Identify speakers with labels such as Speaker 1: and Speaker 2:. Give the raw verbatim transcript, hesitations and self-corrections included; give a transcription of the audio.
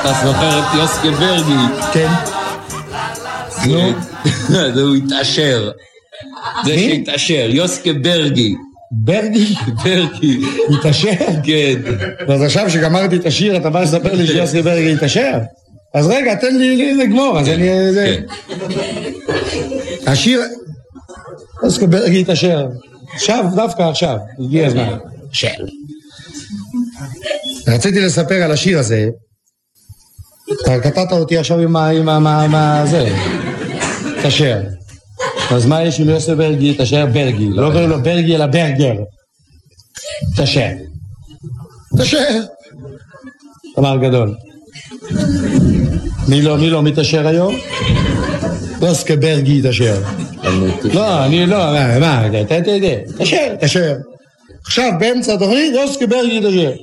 Speaker 1: אתה זוכר את יוסקה ברגי?
Speaker 2: כן. נו.
Speaker 1: זה הוא התעשר. זה שהתעשר, יוסקה ברגי.
Speaker 2: ברגי?
Speaker 1: ברגי.
Speaker 2: התעשר?
Speaker 1: כן.
Speaker 2: אז עכשיו שגמרתי את השיר, אתה בא לספר לי שיוסקה ברגי התעשר? אז רגע, תן לי לגמור, אז אני... השיר... יוסקה ברגי התעשר. עכשיו, דווקא עכשיו, הגיע הזמן. של. רציתי לספר על השיר הזה. אתה קטעת אותי עכשיו עם ה... עם ה... זה. תשר. אז מה יש עם יוסף ברגי? תשר ברגי. לא קוראים לו ברגי אלא ברגר. תשר. תשר. אמר גדול. מי לא, מי לא מתשר היום? יוסף ברגי תשר. לא, אני לא, מה, מה, תשר, תשר. עכשיו באמצע התוכנית יוסף ברגי תשר.